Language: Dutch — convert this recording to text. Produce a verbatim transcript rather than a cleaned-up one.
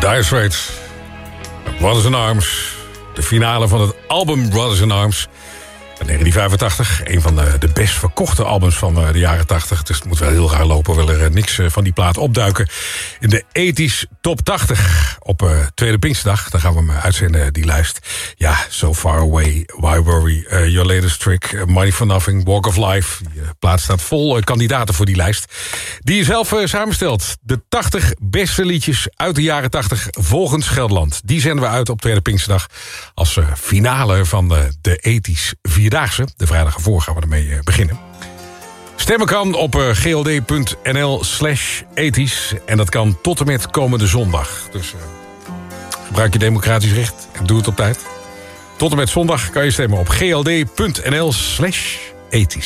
Dire Straits, Brothers in Arms. De finale van het album Brothers in Arms. In negentien vijfentachtig, een van de, de best verkochte albums van de jaren tachtig. Dus het moet wel heel raar lopen, wil er niks van die plaat opduiken. In de ethisch top tachtig op uh, Tweede Pinksterdag. Dan gaan we hem uitzenden, die lijst. Ja, So Far Away, Why Worry, uh, Your Latest Trick, uh, Money for Nothing, Walk of Life. Die uh, plaat staat vol uh, kandidaten voor die lijst. Die je zelf uh, samenstelt. De tachtig beste liedjes uit de jaren tachtig volgens Gelderland. Die zenden we uit op Tweede Pinksterdag als uh, finale van uh, de ethisch Vierdaagse. De vrijdag ervoor gaan we ermee uh, beginnen. Stemmen kan op uh, gld.nl slash ethisch. En dat kan tot en met komende zondag. Dus uh, gebruik je democratisch recht en doe het op tijd. Tot en met zondag kan je stemmen op gld.nl slash ethisch.